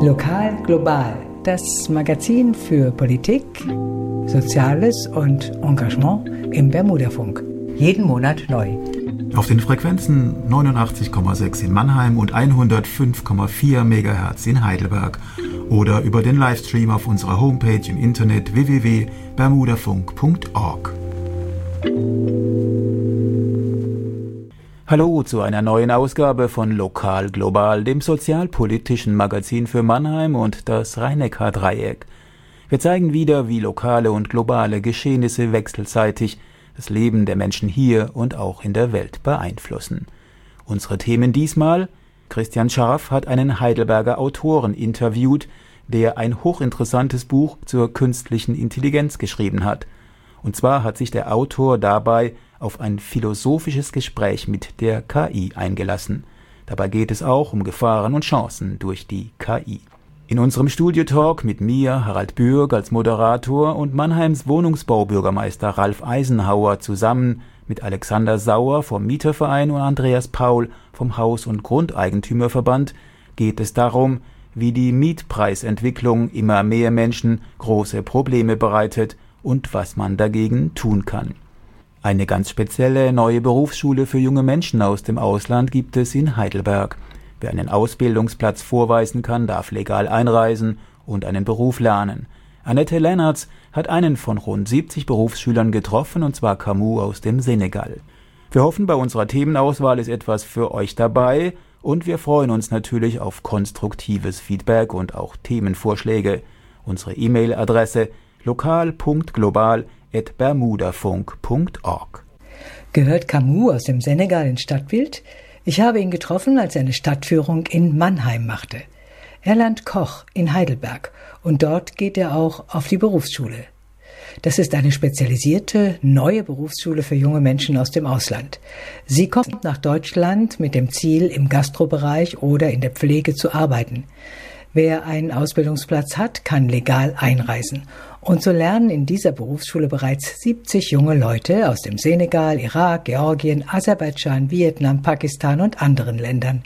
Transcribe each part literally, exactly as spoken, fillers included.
Lokal global, das Magazin für Politik, Soziales und Engagement im Bermudafunk. Jeden Monat neu. Auf den Frequenzen neunundachtzig Komma sechs in Mannheim und hundertfünf Komma vier Megahertz in Heidelberg oder über den Livestream auf unserer Homepage im Internet w w w punkt bermudafunk punkt org. Hallo zu einer neuen Ausgabe von Lokal Global, dem sozialpolitischen Magazin für Mannheim und das Rhein-Neckar-Dreieck. Wir zeigen wieder, wie lokale und globale Geschehnisse wechselseitig das Leben der Menschen hier und auch in der Welt beeinflussen. Unsere Themen diesmal: Christian Scharf hat einen Heidelberger Autoren interviewt, der ein hochinteressantes Buch zur künstlichen Intelligenz geschrieben hat. Und zwar hat sich der Autor dabei auf ein philosophisches Gespräch mit der K I eingelassen. Dabei geht es auch um Gefahren und Chancen durch die K I. In unserem Studio-Talk mit mir, Harald Bürg, als Moderator und Mannheims Wohnungsbaubürgermeister Ralf Eisenhauer zusammen mit Alexander Sauer vom Mieterverein und Andreas Paul vom Haus- und Grundeigentümerverband geht es darum, wie die Mietpreisentwicklung immer mehr Menschen große Probleme bereitet und was man dagegen tun kann. Eine ganz spezielle neue Berufsschule für junge Menschen aus dem Ausland gibt es in Heidelberg. Wer einen Ausbildungsplatz vorweisen kann, darf legal einreisen und einen Beruf lernen. Annette Lennartz hat einen von rund siebzig Berufsschülern getroffen, und zwar Camus aus dem Senegal. Wir hoffen, bei unserer Themenauswahl ist etwas für euch dabei und wir freuen uns natürlich auf konstruktives Feedback und auch Themenvorschläge. Unsere E-Mail-Adresse lokal punkt global at bermudafunk punkt org. Gehört Camus aus dem Senegal ins Stadtbild? Ich habe ihn getroffen, als er eine Stadtführung in Mannheim machte. Er lernt Koch in Heidelberg und dort geht er auch auf die Berufsschule. Das ist eine spezialisierte, neue Berufsschule für junge Menschen aus dem Ausland. Sie kommt nach Deutschland mit dem Ziel, im Gastrobereich oder in der Pflege zu arbeiten. Wer einen Ausbildungsplatz hat, kann legal einreisen. Und so lernen in dieser Berufsschule bereits siebzig junge Leute aus dem Senegal, Irak, Georgien, Aserbaidschan, Vietnam, Pakistan und anderen Ländern.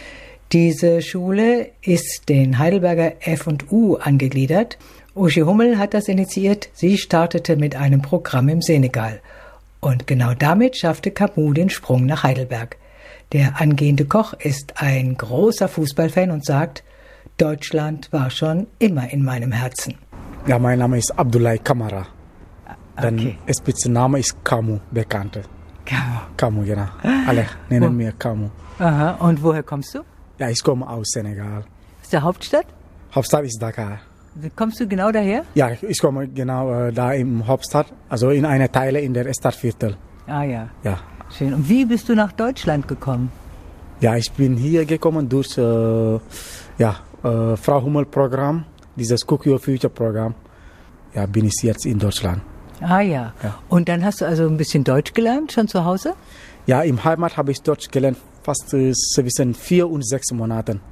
Diese Schule ist den Heidelberger F und U angegliedert. Uschi Hummel hat das initiiert. Sie startete mit einem Programm im Senegal. Und genau damit schaffte Camus den Sprung nach Heidelberg. Der angehende Koch ist ein großer Fußballfan und sagt: Deutschland war schon immer in meinem Herzen. Ja, mein Name ist Abdoulaye Kamara. Dein Okay. Spitzname ist Camus, bekannte. Camus. Camus, genau. Alle nennen mir Camus. Aha, und woher kommst du? Ja, ich komme aus Senegal. Aus der Hauptstadt? Hauptstadt ist Dakar. Kommst du genau daher? Ja, ich komme genau äh, da im Hauptstadt, also in einer Teile in der Stadtviertel. Ah ja, Ja. schön. Und wie bist du nach Deutschland gekommen? Ja, ich bin hier gekommen durch äh, ja, äh, Frau Hummel Programm, dieses Cook Your Future Programm. Ja, bin ich jetzt in Deutschland. Ah ja. Ja. Und dann hast du also ein bisschen Deutsch gelernt, schon zu Hause? Ja, im Heimat habe ich Deutsch gelernt, fast äh, zwischen vier und sechs Monaten.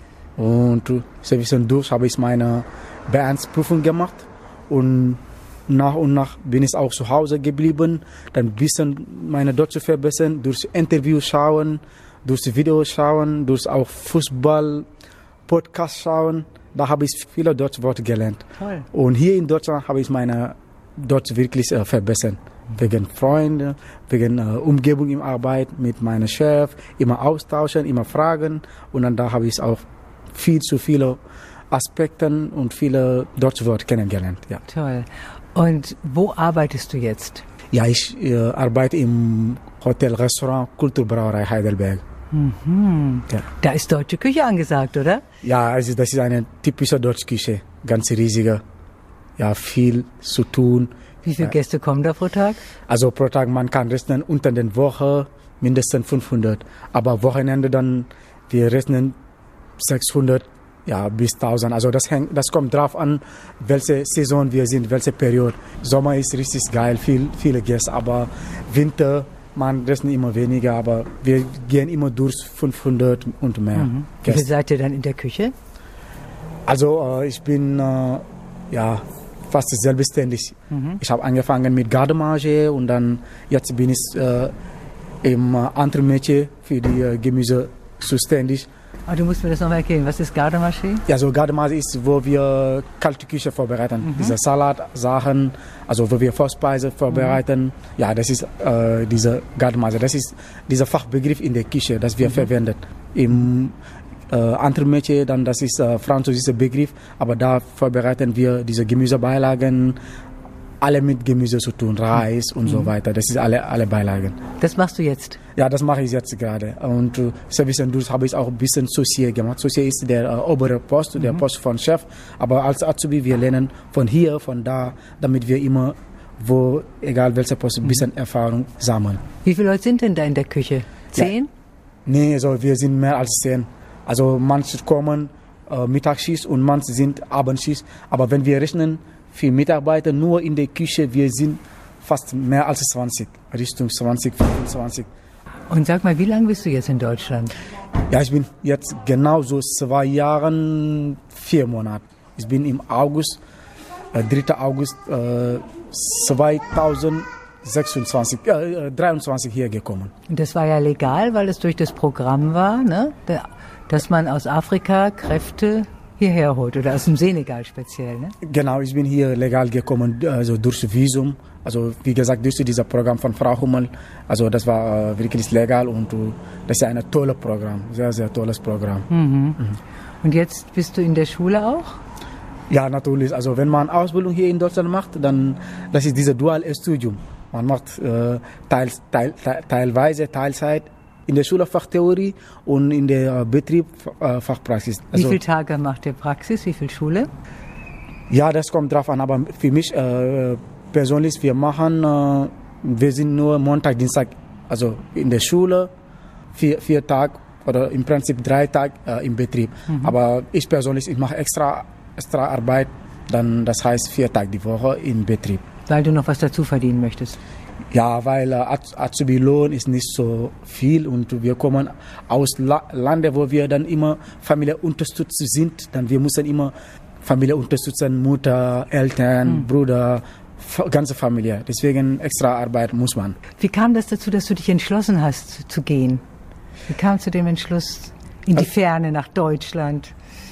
Und äh, zwischendurch habe ich meine B eins Prüfung gemacht und nach und nach bin ich auch zu Hause geblieben, dann ein bisschen meine Deutsche verbessern, durch Interviews schauen, durch Videos schauen, durch auch Fußball, Podcast schauen. Da habe ich viele deutsche Worte gelernt. Toll. Und hier in Deutschland habe ich meine Deutsch wirklich äh, verbessert. Wegen Freunde, wegen äh, Umgebung im Arbeit mit meinem Chef, immer austauschen, immer fragen. Und dann da habe ich auch viel zu viele Aspekte und viele deutsche Worte kennengelernt. Ja, Toll. Und wo arbeitest du jetzt? ja ich äh, arbeite im Hotel Restaurant Kulturbrauerei Heidelberg. Mhm. Ja. Da ist deutsche Küche angesagt, oder? Ja, also das ist eine typische deutsche Küche, ganz riesige. Ja, viel zu tun. Wie viele Ja. Gäste kommen da pro Tag? Also pro Tag, man kann rechnen unter der Woche mindestens fünfhundert. Aber Wochenende dann, wir rechnen sechshundert, ja, bis tausend. Also das hängt, das kommt drauf an, welche Saison wir sind, welche Periode. Sommer ist richtig geil, viel, viele Gäste, aber Winter, man rechnet immer weniger, aber wir gehen immer durch fünfhundert und mehr. Mhm. Wie viel Gäste. seid ihr dann in der Küche? Also äh, ich bin äh, ja fast selbstständig. Mhm. Ich habe angefangen mit Gardemage und dann jetzt bin ich äh, im äh, anderen Metier für die äh, Gemüse zuständig. Ah, du musst mir das nochmal erklären. Was ist Gardemarsche? Ja, so Gardemarsche ist, wo wir kalte Küche vorbereiten. Mhm. Diese Salatsachen, also wo wir Vorspeise vorbereiten. Mhm. Ja, das ist äh, diese Gardemarsche. Das ist dieser Fachbegriff in der Küche, das wir mhm. verwenden. Im äh, Entremetier, dann das ist äh, französischer Begriff, aber da vorbereiten wir diese Gemüsebeilagen, alle mit Gemüse zu tun, Reis und mhm. so weiter. Das ist alle, alle Beilagen. Das machst du jetzt? Ja, das mache ich jetzt gerade. Und äh, Service und Durst habe ich auch ein bisschen Socie gemacht. Socie ist der äh, obere Post, mhm. der Post von Chef. Aber als Azubi, wir lernen von hier, von da, damit wir immer, wo, egal welcher Post, ein bisschen mhm. Erfahrung sammeln. Wie viele Leute sind denn da in der Küche? Zehn? Ja. Nee, also wir sind mehr als zehn. Also manche kommen äh, Mittagsschicht und manche sind Abendschicht. Aber wenn wir rechnen, für Mitarbeiter nur in der Küche, wir sind fast mehr als zwanzig, Richtung zwanzig, fünfundzwanzig. Und sag mal, wie lange bist du jetzt in Deutschland? Ja, ich bin jetzt genau so zwei Jahre, vier Monate. Ich bin im August, äh, dritter August äh, zweitausendsechsundzwanzig, äh, dreiundzwanzig hier gekommen. Und das war ja legal, weil es durch das Programm war, ne? Dass man aus Afrika Kräfte hierher holt oder aus dem Senegal speziell, ne? Genau, ich bin hier legal gekommen, also durch Visum. Also wie gesagt, durch dieses Programm von Frau Hummel. Also das war äh, wirklich legal und uh, das ist ein tolles Programm, sehr, sehr tolles Programm. Mhm. Mhm. Und jetzt bist du in der Schule auch? Ja, natürlich. Also wenn man Ausbildung hier in Deutschland macht, dann das ist dieses Dualstudium. Man macht äh, teil, teil, teil, teilweise Teilzeit in der Schule Fachtheorie und in der Betrieb äh, Fachpraxis. Also, wie viele Tage macht ihr Praxis? Wie viel Schule? Ja, das kommt drauf an. Aber für mich äh, persönlich, wir machen, äh, wir sind nur Montag, Dienstag, also in der Schule, vier, vier Tage oder im Prinzip drei Tage äh, im Betrieb. Mhm. Aber ich persönlich, ich mache extra, extra Arbeit, dann das heißt vier Tage die Woche im Betrieb. Weil du noch was dazu verdienen möchtest? Ja, weil äh, Azubi-Lohn ist nicht so viel und wir kommen aus La Ländern, wo wir dann immer Familie unterstützt sind. Dann wir müssen immer Familie unterstützen, Mutter, Eltern, mhm. Bruder, ganze Familie. Deswegen extra Arbeit muss man. Wie kam das dazu, dass du dich entschlossen hast zu gehen? Wie kam es zu dem Entschluss in die also, Ferne nach Deutschland?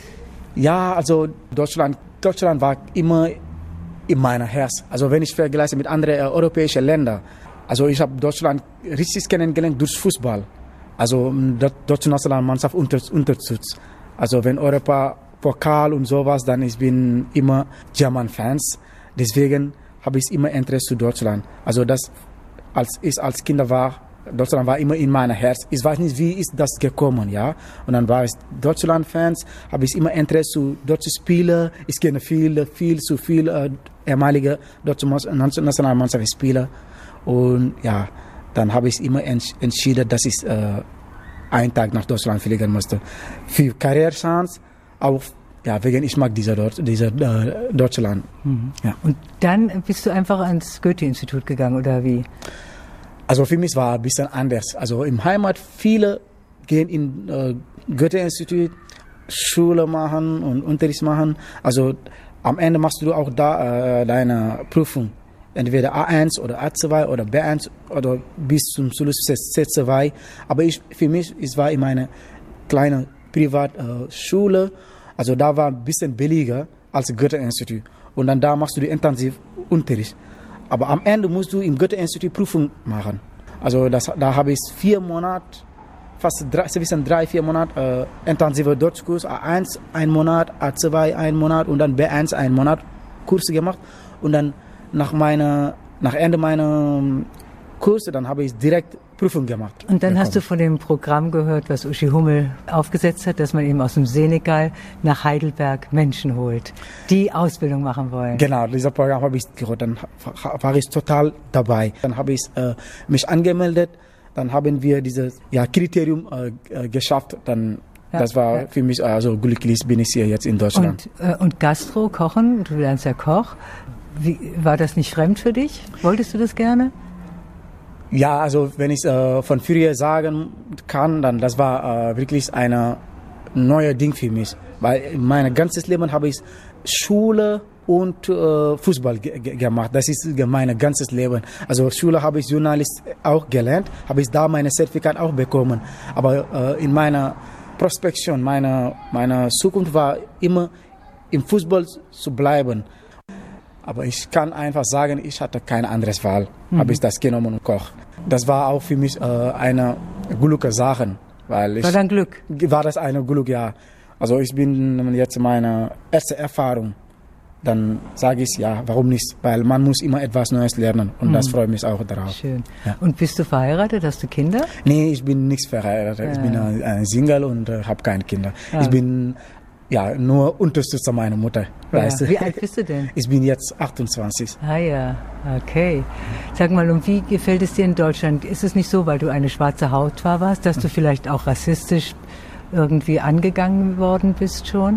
Ja, also Deutschland, Deutschland war immer in meinem Herz. Also wenn ich vergleiche mit anderen äh, europäischen Ländern, also ich habe Deutschland richtig kennengelernt durch Fußball. Also die deutsche Nationalmannschaft unter, unterstützt. Also wenn Europa Pokal und sowas, dann ich bin immer German-Fans. Deswegen habe ich immer Interesse zu Deutschland. Also das, als ich als Kind war, Deutschland war immer in meinem Herz. Ich weiß nicht, wie ist das gekommen, ja. Und dann war ich Deutschland-Fans, habe ich immer Interesse zu deutschen Spielern. Ich kenne viele, viel zu viele äh, ehemalige deutsche Nationalmannschaftsspieler. Und ja, dann habe ich immer ents entschieden, dass ich äh, einen Tag nach Deutschland fliegen musste. Für Karrierechance, auch ja, wegen ich mag dieser, Dort, dieser äh, Deutschland. Mhm. Ja. Und dann bist du einfach ans Goethe-Institut gegangen, oder wie? Also für mich war ein bisschen anders. Also im Heimat, viele gehen in äh, Goethe-Institut, Schule machen und Unterricht machen. Also am Ende machst du auch da äh, deine Prüfung. Entweder A eins oder A zwei oder B eins oder bis zum Schluss C zwei. Aber ich, für mich, es war in meiner kleinen Privatschule. Äh, also da war ein bisschen billiger als Goethe-Institut. Und dann da machst du die Intensivunterricht. Aber am Ende musst du im Goethe-Institut Prüfung machen. Also das, da habe ich vier Monate, fast drei, zwischen drei, vier Monate äh, intensiver Deutschkurs, A eins ein Monat, A zwei ein Monat und dann B eins ein Monat Kurse gemacht. Und dann nach, meiner, nach Ende meiner Kurse, dann habe ich direkt Prüfung gemacht. Und dann bekommen. Hast du von dem Programm gehört, was Uschi Hummel aufgesetzt hat, dass man eben aus dem Senegal nach Heidelberg Menschen holt, die Ausbildung machen wollen. Genau, dieses Programm habe ich gehört, dann war ich total dabei. Dann habe ich äh, mich angemeldet, dann haben wir dieses ja, Kriterium äh, geschafft, dann ja, das war ja. für mich, also glücklich bin ich hier jetzt in Deutschland. Und, äh, und Gastro, Kochen, du lernst ja Koch, Wie, war das nicht fremd für dich? Wolltest du das gerne? Ja, also wenn ich äh, von früher sagen kann, dann das war äh, wirklich ein neues Ding für mich. Weil mein ganzes Leben habe ich Schule und äh, Fußball ge ge gemacht. Das ist mein ganzes Leben. Also Schule habe ich Journalist auch gelernt, habe ich da mein Zertifikat auch bekommen. Aber äh, in meiner Prospektion, meine, meine Zukunft war immer im Fußball zu bleiben. Aber ich kann einfach sagen, ich hatte keine andere Wahl. Mhm. Habe ich das genommen und Koch. Das war auch für mich äh, eine gute Sache. Weil ich, war dann Glück? War das eine Glück, ja. Also ich bin jetzt meine erste Erfahrung. Dann sage ich ja, warum nicht? Weil man muss immer etwas Neues lernen und mhm. das freut mich auch darauf. Schön. Ja. Und bist du verheiratet? Hast du Kinder? Nee, ich bin nicht verheiratet. Ja. Ich bin ein, ein Single und äh, habe keine Kinder. Ja. Ich bin ja nur Unterstützer meiner Mutter. Ja. Weißt du? Wie alt bist du denn? Ich bin jetzt achtundzwanzig. Ah ja, okay. Sag mal, und wie gefällt es dir in Deutschland? Ist es nicht so, weil du eine schwarze Hautfarbe warst, dass du vielleicht auch rassistisch irgendwie angegangen worden bist schon?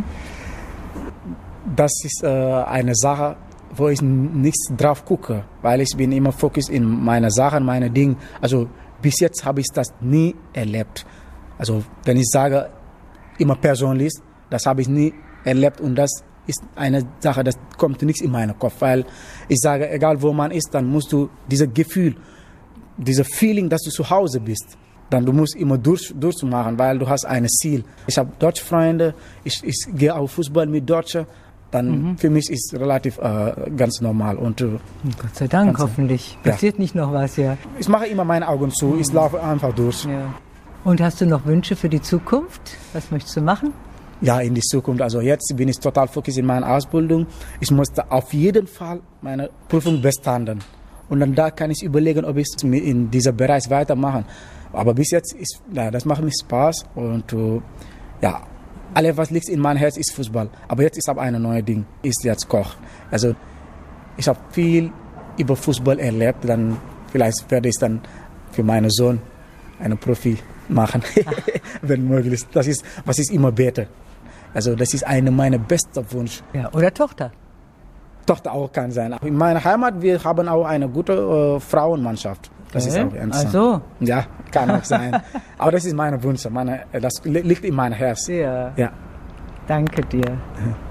Das ist äh, eine Sache, wo ich nicht drauf gucke, weil ich bin immer fokussiert in meine Sachen, meine Dinge. Also bis jetzt habe ich das nie erlebt. Also wenn ich sage, immer persönlich, das habe ich nie erlebt und das ist eine Sache, das kommt nicht in meinen Kopf, weil ich sage, egal wo man ist, dann musst du dieses Gefühl, dieses Feeling, dass du zu Hause bist, dann du musst immer durch, durchmachen, weil du hast ein Ziel. Ich habe deutsche Freunde, ich, ich gehe auf Fußball mit Deutschen, dann mhm. für mich ist es relativ äh, ganz normal. Und, äh, Gott sei Dank, hoffentlich. Ja. Passiert nicht noch was, ja. Ich mache immer meine Augen zu, mhm. ich laufe einfach durch. Ja. Und hast du noch Wünsche für die Zukunft? Was möchtest du machen? Ja, in die Zukunft. Also jetzt bin ich total fokussiert in meiner Ausbildung. Ich musste auf jeden Fall meine Prüfung bestanden. Und dann da kann ich überlegen, ob ich in diesem Bereich weitermache. Aber bis jetzt ist, ja, das macht mir Spaß. Und uh, ja, alles, was liegt in meinem Herz, ist Fußball. Aber jetzt ist aber ein neues Ding, ist jetzt Koch. Also ich habe viel über Fußball erlebt. Dann vielleicht werde ich dann für meinen Sohn einen Profi machen, wenn möglich. Das ist, was ich immer bete. Also das ist einer meiner besten Wünsche. Ja, oder Tochter. Tochter auch kann sein. In meiner Heimat, wir haben auch eine gute äh, Frauenmannschaft. Das okay. ist auch interessant. Also. Ja, kann auch sein. Aber das ist meine Wünsche. Meine, das liegt in meinem Herz. Ja. Ja. Danke dir.